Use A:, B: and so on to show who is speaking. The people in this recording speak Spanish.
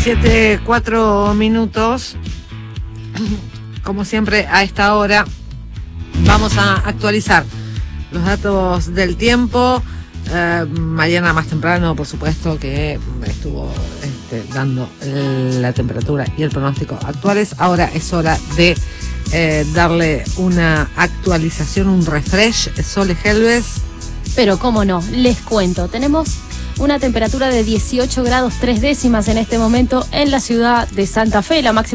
A: 7:04. Como siempre, a esta hora vamos a actualizar los datos del tiempo. Mañana más temprano, por supuesto, que estuvo dando la temperatura y el pronóstico actuales. Ahora es hora de darle una actualización, un refresh. Sole Helves.
B: Pero cómo no, les cuento. Tenemos una temperatura de 18 grados 3 décimas en este momento en la ciudad de Santa Fe. La máxima